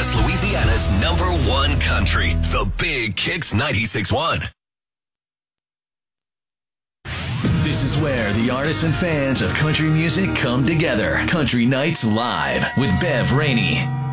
West Louisiana's #1 country, The Big Kicks 96.1. This is where the artists and fans of country music come together. Country Nights Live with Bev Rainey.